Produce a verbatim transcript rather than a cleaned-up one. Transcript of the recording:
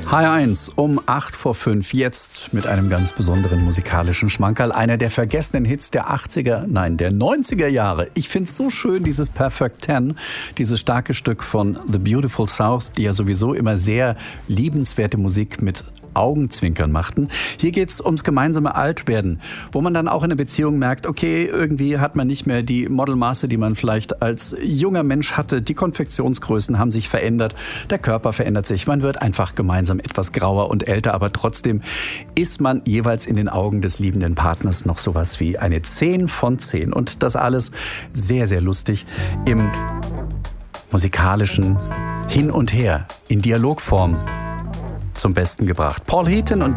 H R eins um acht vor fünf, jetzt mit einem ganz besonderen musikalischen Schmankerl. Einer der vergessenen Hits der achtziger, nein, der neunziger Jahre. Ich finde es so schön, dieses Perfect Ten, dieses starke Stück von The Beautiful South, die ja sowieso immer sehr liebenswerte Musik mit Augenzwinkern machten. Hier geht es ums gemeinsame Altwerden, wo man dann auch in einer Beziehung merkt, okay, irgendwie hat man nicht mehr die Modelmaße, die man vielleicht als junger Mensch hatte. Die Konfektionsgrößen haben sich verändert, der Körper verändert sich, man wird einfach gemeinsam etwas grauer und älter, aber trotzdem ist man jeweils in den Augen des liebenden Partners noch sowas wie eine zehn von zehn. Und das alles sehr, sehr lustig im musikalischen Hin und Her, in Dialogform zum Besten gebracht. Paul Heaton und